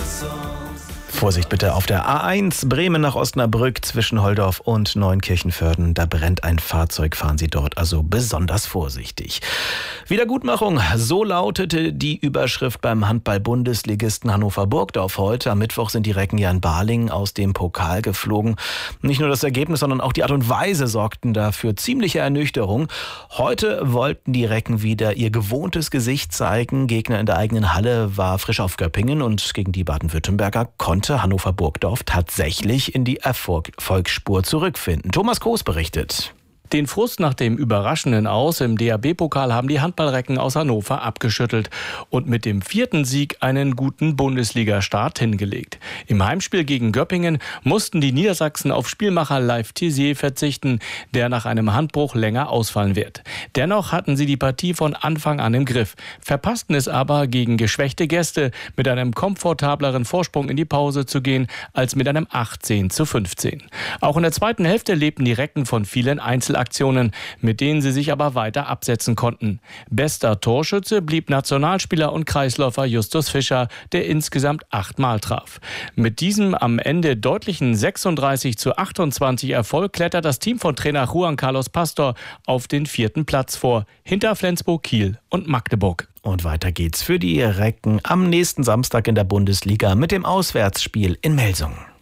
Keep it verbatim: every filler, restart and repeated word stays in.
Vorsicht bitte auf der A eins Bremen nach Osnabrück zwischen Holdorf und Neunkirchenvörden. Da brennt ein Fahrzeug, fahren Sie dort also besonders vorsichtig. Wiedergutmachung, so lautete die Überschrift beim Handball-Bundesligisten Hannover Burgdorf heute. Am Mittwoch sind die Recken ja in Balingen aus dem Pokal geflogen. Nicht nur das Ergebnis, sondern auch die Art und Weise sorgten dafür ziemliche Ernüchterung. Heute wollten die Recken wieder ihr gewohntes Gesicht zeigen. Gegner in der eigenen Halle war frisch auf Göppingen und gegen die Baden-Württemberger konnte Hannover Burgdorf tatsächlich in die Erfolgsspur zurückfinden. Thomas Koos berichtet. Den Frust nach dem überraschenden Aus im D H B-Pokal haben die Handballrecken aus Hannover abgeschüttelt und mit dem vierten Sieg einen guten Bundesliga-Start hingelegt. Im Heimspiel gegen Göppingen mussten die Niedersachsen auf Spielmacher Leif Thiesier verzichten, der nach einem Handbruch länger ausfallen wird. Dennoch hatten sie die Partie von Anfang an im Griff, verpassten es aber gegen geschwächte Gäste mit einem komfortableren Vorsprung in die Pause zu gehen als mit einem achtzehn zu fünfzehn. Auch in der zweiten Hälfte lebten die Recken von vielen Einzel Aktionen, mit denen sie sich aber weiter absetzen konnten. Bester Torschütze blieb Nationalspieler und Kreisläufer Justus Fischer, der insgesamt achtmal traf. Mit diesem am Ende deutlichen sechsunddreißig zu achtundzwanzig Erfolg klettert das Team von Trainer Juan Carlos Pastor auf den vierten Platz vor, hinter Flensburg, Kiel und Magdeburg. Und weiter geht's für die Recken am nächsten Samstag in der Bundesliga mit dem Auswärtsspiel in Melsungen.